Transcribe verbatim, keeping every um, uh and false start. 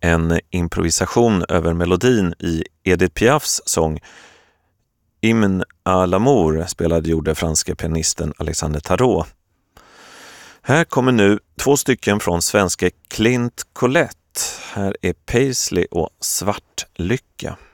En improvisation över melodin i Edith Piafs sång Hymne à l'amour spelade gjorde franske pianisten Alexander Tarot. Här kommer nu två stycken från svenska Clint Collette. Här är Paisley och Svartlycka.